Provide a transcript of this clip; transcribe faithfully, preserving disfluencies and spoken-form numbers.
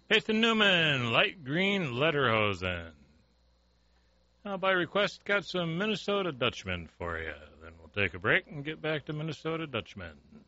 Nathan Newman, light green letterhosen. Now, by request, got some Minnesota Dutchmen for you. Then we'll take a break and get back to Minnesota Dutchmen.